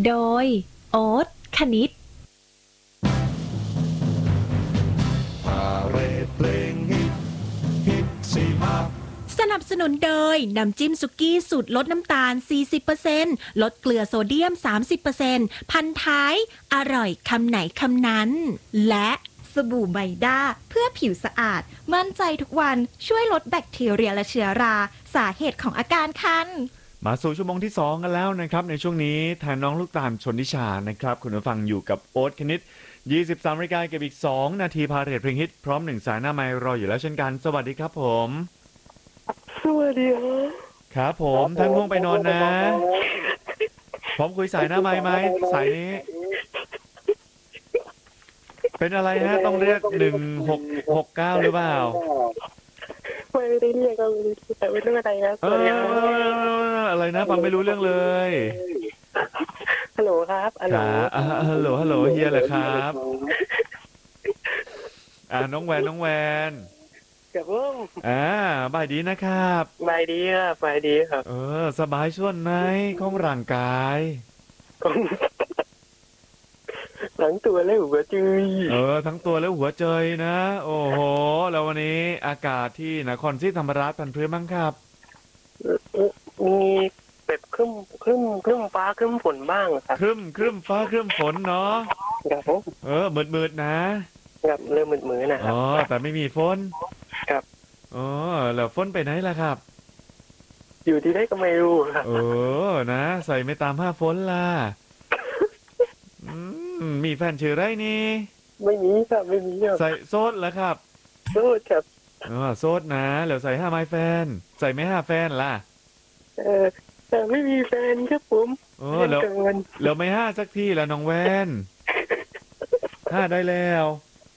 โดยโอ๊ตคณิตสนับสนุนโดยน้ำจิ้มสุกี้สูตรลดน้ำตาล 40% ลดเกลือโซเดียม 30% พันท้ายอร่อยคำไหนคำนั้นและสบู่ไมด้าเพื่อผิวสะอาดมั่นใจทุกวันช่วยลดแบคทีเรียและเชื้อราสาเหตุของอาการคันมาสู่ชั่วโมงที่2กันแล้วนะครับในช่วงนี้แทนน้องลูกตาลชนทิชานะครับคุณผู้ฟังอยู่กับโอ๊ตคณิต23 นาฬิกากับอีก2นาทีพาเรทเพลงฮิตพร้อม1สายหน้าไมค์รออยู่แล้วเช่นกันสวัสดีครับผมสวัสดีครับผมท่านง่วงไปนอนนะพร้อมคุยสายหน้าไมค์ไหมสายนี้เป็นอะไรฮะต้องเรียก1669หรือเปล่าไม่ได้เรียกก็แต่ไม่รู้อะไรนะอะไรนะฟังไม่รู้เรื่องเลยฮัลโหลครับฮัลโหลเฮียเหรอครับน้องแวนกับผมบ่ายดีนะครับบ่ายดีครับสบายส่วนไหนของร่างกายทั้งตัวและหัวใจทั้งตัวและหัวใจนะโอ้โหแล้ววันนี้อากาศที่นครศรีธรรมราชเป็นพื้นบ้างครับมีแบบครึ่มฟ้าครึ่มฝนบ้างครับครึ่มฟ้าครึ่มฝนเนาะครับผมมืดนะครับเริ่มมืดๆนะครับแต่ไม่มีฝนครับแล้วฝนไปไหนล่ะครับอยู่ที่ไหนก็ไม่รู้ครับนะใส่ไม่ตามผ้าฝนล่ะมีแฟนชื่อไรนี่ไม่มีครับไม่มีใส่โซดแล้วครับโซดครับโซดนะแล้วใส่5 ไม้แฟนใส่ไม่5แฟนล่ะแต่ไม่มีแฟนครับผมแล้วไม่5สักทีแล้วน้องแวน5ได้แล้ว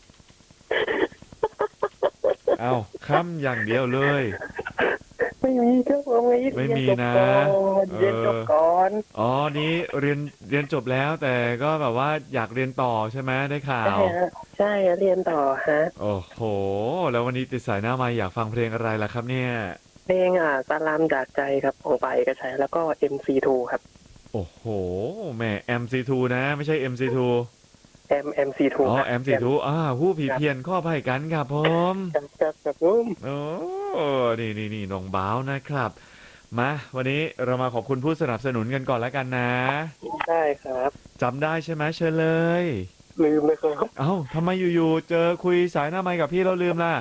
เอาค้ำอย่างเดียวเลยไม่มีครับผมไม่มีนะเรียนจบก่อนนี้เรียนจบแล้วแต่ก็แบบว่าอยากเรียนต่อใช่ไหมได้ข่าวใช่เรียนต่อฮะโอ้โหแล้ววันนี้ติดสายหน้าไมค์อยากฟังเพลงอะไรล่ะครับเนี่ยเพลงสลามจากใจครับของฝ่ายเอกชัยแล้วก็ MC2 ครับโอ้โหแม่ MC2 นะไม่ใช่ MC2 MC2 MC2 ผู้ผีเพียนข้อไผ่กันครับผมครับผมนี่น้องบ้าวนะครับมาวันนี้เรามาขอบคุณผู้สนับสนุนกันก่อนแล้วกันนะได้ครับจำได้ใช่ไหมเชิญเลยลืมเลยครับทำไมอยู่ๆเจอคุยสายหน้าไมค์กับพี่เราลืมล่ะ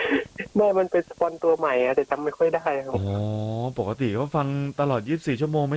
แม่มันเป็นสปอนตัวใหม่แต่จำไม่ค่อยได้ครับปกติก็ฟังตลอด24 ชั่วโมง